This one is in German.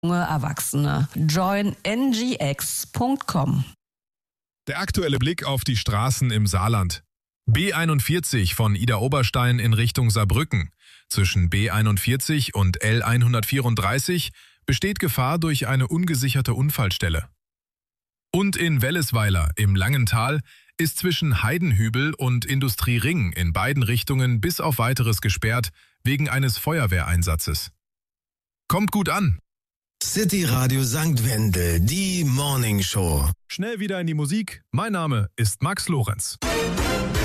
junge Erwachsene. Join ngx.com. Der aktuelle Blick auf die Straßen im Saarland. B41 von Idar-Oberstein in Richtung Saarbrücken. Zwischen B41 und L134 besteht Gefahr durch eine ungesicherte Unfallstelle. Und in Wellesweiler im Langental ist zwischen Heidenhübel und Industriering in beiden Richtungen bis auf Weiteres gesperrt wegen eines Feuerwehreinsatzes. Kommt gut an! City Radio St. Wendel, die Morning Show. Schnell wieder in die Musik. Mein Name ist Max Lorenz.